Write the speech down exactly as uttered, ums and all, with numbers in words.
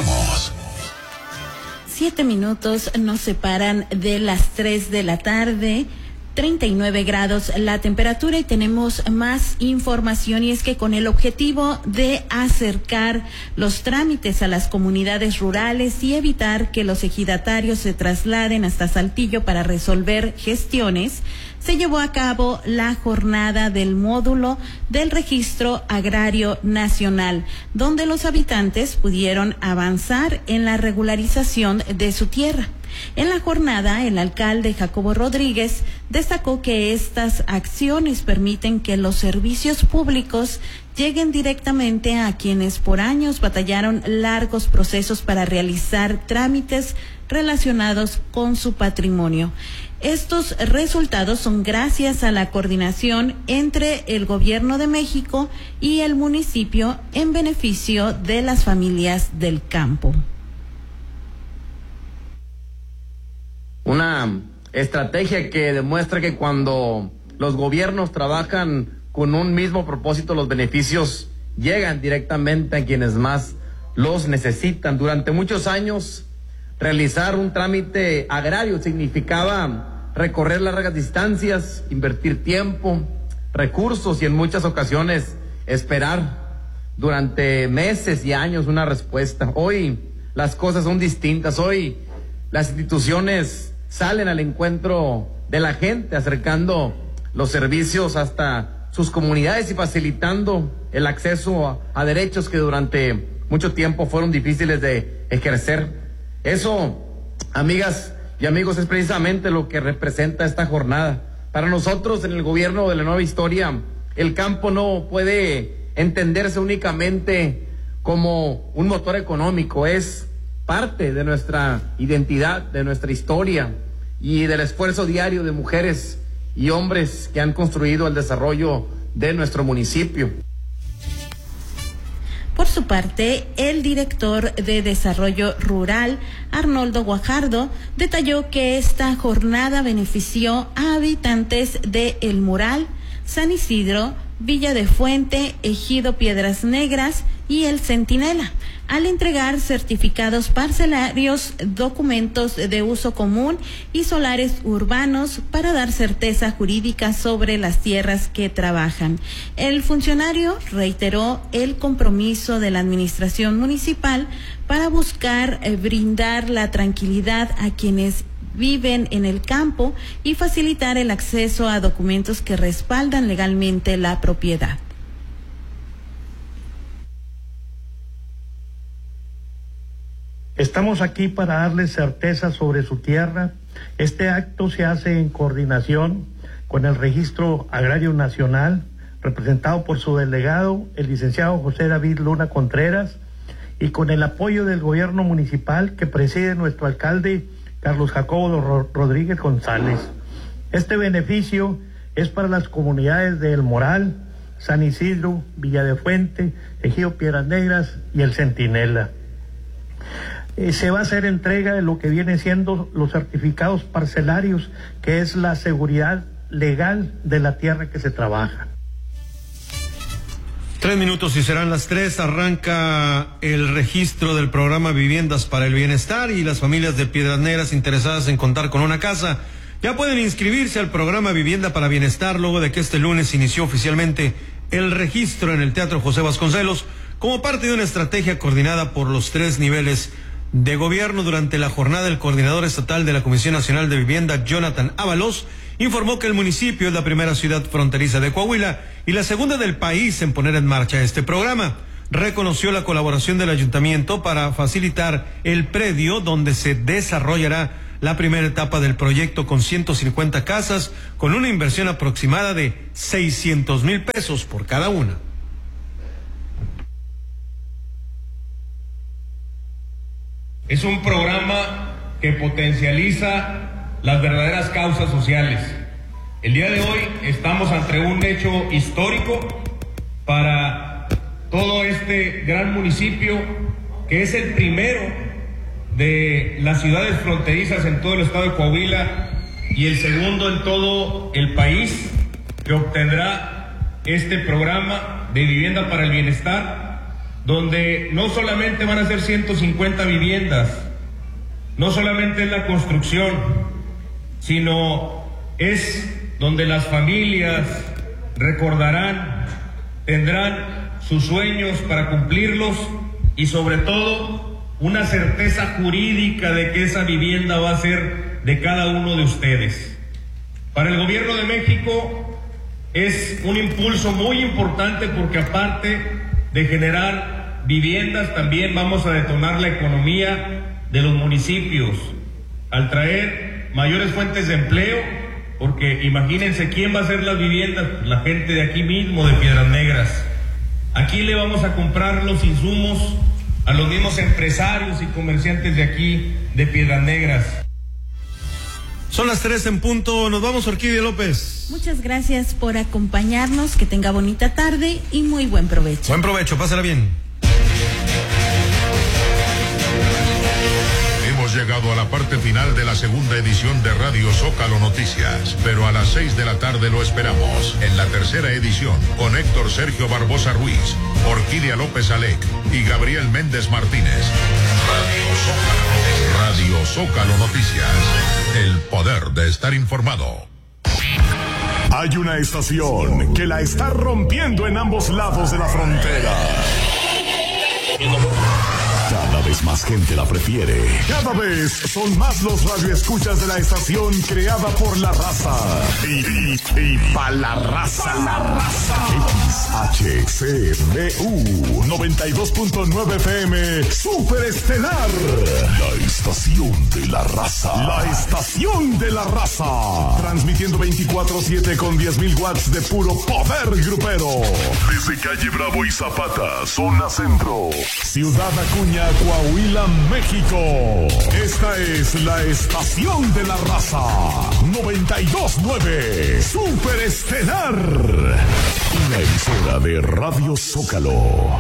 Regresamos. Siete minutos nos separan de las tres de la tarde. treinta y nueve grados la temperatura y tenemos más información, y es que con el objetivo de acercar los trámites a las comunidades rurales y evitar que los ejidatarios se trasladen hasta Saltillo para resolver gestiones, se llevó a cabo la jornada del módulo del Registro Agrario Nacional, donde los habitantes pudieron avanzar en la regularización de su tierra. En la jornada, el alcalde Jacobo Rodríguez destacó que estas acciones permiten que los servicios públicos lleguen directamente a quienes por años batallaron largos procesos para realizar trámites relacionados con su patrimonio. Estos resultados son gracias a la coordinación entre el Gobierno de México y el municipio en beneficio de las familias del campo. Una estrategia que demuestra que cuando los gobiernos trabajan con un mismo propósito, los beneficios llegan directamente a quienes más los necesitan. Durante muchos años, realizar un trámite agrario significaba recorrer largas distancias, invertir tiempo, recursos y en muchas ocasiones esperar durante meses y años una respuesta. Hoy las cosas son distintas. Hoy las instituciones salen al encuentro de la gente, acercando los servicios hasta sus comunidades y facilitando el acceso a, a derechos que durante mucho tiempo fueron difíciles de ejercer. Eso, amigas y amigos, es precisamente lo que representa esta jornada. Para nosotros, en el gobierno de la nueva historia, el campo no puede entenderse únicamente como un motor económico, es parte de nuestra identidad, de nuestra historia y del esfuerzo diario de mujeres y hombres que han construido el desarrollo de nuestro municipio. Por su parte, el director de Desarrollo Rural, Arnoldo Guajardo, detalló que esta jornada benefició a habitantes de El Moral, San Isidro, Villa de Fuente, Ejido Piedras Negras y El Centinela, al entregar certificados parcelarios, documentos de uso común y solares urbanos para dar certeza jurídica sobre las tierras que trabajan. El funcionario reiteró el compromiso de la administración municipal para buscar eh, brindar la tranquilidad a quienes viven en el campo y facilitar el acceso a documentos que respaldan legalmente la propiedad. Estamos aquí para darles certeza sobre su tierra. Este acto se hace en coordinación con el Registro Agrario Nacional, representado por su delegado, el licenciado José David Luna Contreras, y con el apoyo del gobierno municipal que preside nuestro alcalde Carlos Jacobo Rodríguez González. Este beneficio es para las comunidades de El Moral, San Isidro, Villa de Fuente, Ejido Piedras Negras y El Centinela. Eh, se va a hacer entrega de lo que viene siendo los certificados parcelarios, que es la seguridad legal de la tierra que se trabaja. Tres minutos y serán las tres. Arranca el registro del programa Viviendas para el Bienestar, y las familias de Piedras Negras interesadas en contar con una casa ya pueden inscribirse al programa Vivienda para Bienestar luego de que este lunes inició oficialmente el registro en el Teatro José Vasconcelos como parte de una estrategia coordinada por los tres niveles de gobierno. Durante la jornada, el coordinador estatal de la Comisión Nacional de Vivienda, Jonathan Ábalos, informó que el municipio es la primera ciudad fronteriza de Coahuila y la segunda del país en poner en marcha este programa. Reconoció la colaboración del ayuntamiento para facilitar el predio donde se desarrollará la primera etapa del proyecto, con ciento cincuenta casas, con una inversión aproximada de seiscientos mil pesos por cada una. Es un programa que potencializa las verdaderas causas sociales. El día de hoy estamos ante un hecho histórico para todo este gran municipio, que es el primero de las ciudades fronterizas en todo el estado de Coahuila y el segundo en todo el país, que obtendrá este programa de Vivienda para el Bienestar, donde no solamente van a ser ciento cincuenta viviendas, no solamente es la construcción, sino es donde las familias recordarán, tendrán sus sueños para cumplirlos y sobre todo una certeza jurídica de que esa vivienda va a ser de cada uno de ustedes. Para el Gobierno de México es un impulso muy importante porque aparte de generar viviendas, también vamos a detonar la economía de los municipios al traer mayores fuentes de empleo, porque imagínense quién va a hacer las viviendas, la gente de aquí mismo, de Piedras Negras. Aquí le vamos a comprar los insumos a los mismos empresarios y comerciantes de aquí, de Piedras Negras. Son las tres en punto, nos vamos, Orquídea López. Muchas gracias por acompañarnos, que tenga bonita tarde y muy buen provecho. Buen provecho, pásala bien. Hemos llegado a la parte final de la segunda edición de Radio Zócalo Noticias, pero a las seis de la tarde lo esperamos en la tercera edición con Héctor Sergio Barbosa Ruiz, Orquídea López Alec y Gabriel Méndez Martínez. Radio Zócalo Noticias. Radio Zócalo Noticias. El poder de estar informado. Hay una estación que la está rompiendo en ambos lados de la frontera. Cada vez más gente la prefiere. Cada vez son más los radioescuchas de la estación creada por la raza. Y, y, y pa' la raza. La raza. X H C B U noventa y dos punto nueve F M Super Estelar. La estación de la raza. La estación de la raza. Transmitiendo veinticuatro siete con diez mil watts de puro poder grupero. Desde calle Bravo y Zapata, zona centro. Ciudad Acuña, Coahuila, México. Esta es la estación de la raza. noventa y dos punto nueve Super Estelar. Una emisora de Radio Zócalo.